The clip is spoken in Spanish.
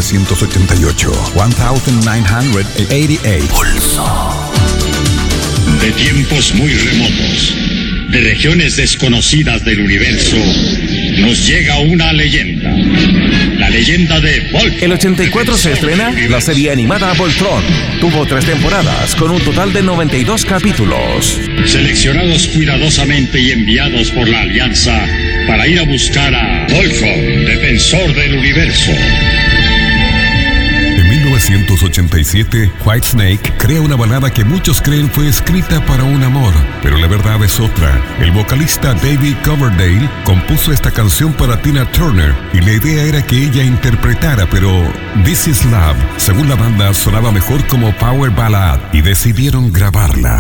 1988. 1988. Pulso. De tiempos muy remotos, de regiones desconocidas del universo, nos llega una leyenda. La leyenda de Voltron. El 84 se estrena la serie animada Voltron. Tuvo 3 temporadas con un total de 92 capítulos. Seleccionados cuidadosamente y enviados por la Alianza para ir a buscar a Voltron, defensor del universo. En 1987, Whitesnake crea una balada que muchos creen fue escrita para un amor, pero la verdad es otra. El vocalista David Coverdale compuso esta canción para Tina Turner y la idea era que ella interpretara, pero This Is Love, según la banda, sonaba mejor como power ballad y decidieron grabarla.